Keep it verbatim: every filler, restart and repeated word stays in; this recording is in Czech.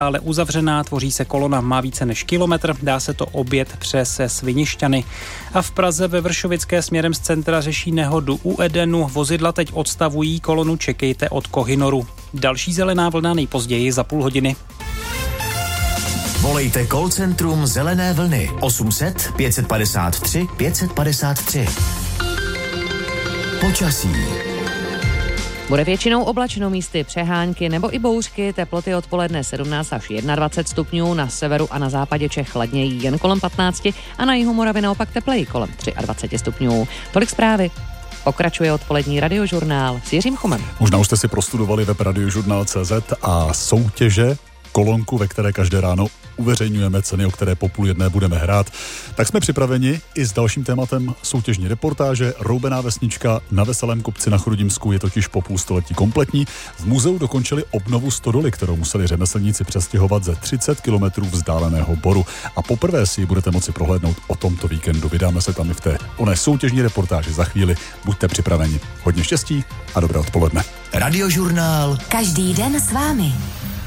ale uzavřená, tvoří se kolona, má více než kilometr, dá se to objet přes Svinišťany. A v Praze ve Vršovické směrem z centra řeší nehodu u Edenu. Vozidla teď odstavují, kolonu čekejte od Kohinoru. Další zelená vlna nejpozději za půl hodiny. Volejte call centrum Zelené vlny osm set pět padesát tři pět padesát tři. Počasí. Bude většinou oblačno, místy přehánky nebo i bouřky, teploty odpoledne sedmnáct až dvacet jedna stupňů, na severu a na západě Čech chladněji jen kolem patnáct a na jihu Moravy naopak tepleji kolem dvacet tři stupňů. Tolik zprávy. Pokračuje odpolední radiožurnál s Jiřím Chomem. Možná už jste si prostudovali web radiožurnál tečka cé zet a soutěže, kolonku, ve které každé ráno uveřejňujeme ceny, o které po půl jedné budeme hrát. Tak jsme připraveni i s dalším tématem soutěžní reportáže. Roubená vesnička na Veselém kopci na Chrudimsku je totiž po půl století kompletní. V muzeu dokončili obnovu stodoly, kterou museli řemeslníci přestěhovat ze třicet kilometrů vzdáleného Boru. A poprvé si ji budete moci prohlédnout o tomto víkendu. Vydáme se tam i v té oné soutěžní reportáži za chvíli. Buďte připraveni. Hodně štěstí a dobré odpoledne. Radiožurnál. Každý den s vámi.